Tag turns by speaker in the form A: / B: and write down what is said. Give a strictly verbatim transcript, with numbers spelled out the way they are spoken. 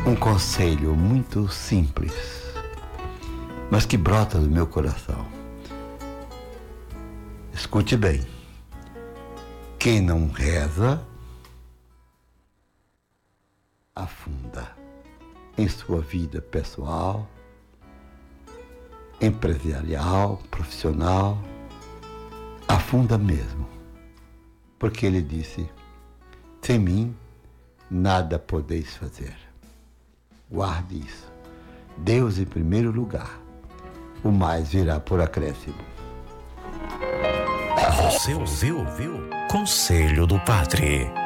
A: um conselho muito simples, mas que brota do meu coração. Escute bem. Quem não reza, afunda em sua vida pessoal, empresarial, profissional, afunda mesmo. Porque ele disse: sem mim nada podeis fazer. Guarde isso. Deus em primeiro lugar, o mais virá por acréscimo.
B: Você ouviu, ouviu? Conselho do Padre.